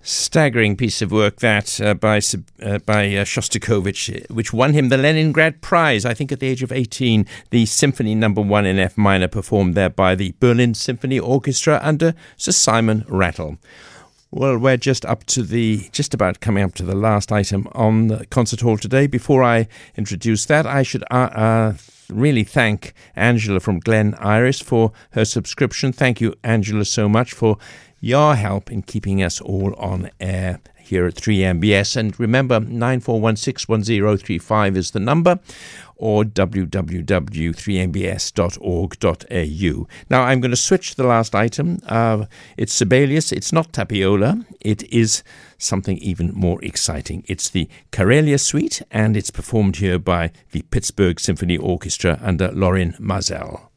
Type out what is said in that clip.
Staggering piece of work that by Shostakovich, which won him the Leningrad Prize, I think at the age of 18. The Symphony No. 1 in F minor, performed there by the Berlin Symphony Orchestra under Sir Simon Rattle. Well, we're just about coming up to the last item on the concert hall today. Before I introduce that, I should really thank Angela from Glen Iris for her subscription. Thank you, Angela, so much for your help in keeping us all on air here at 3MBS. And remember, 94161035 is the number, or www.3mbs.org.au. Now, I'm going to switch to the last item. It's Sibelius. It's not Tapiola. It is something even more exciting. It's the Karelia Suite, and it's performed here by the Pittsburgh Symphony Orchestra under Lorin Maazel.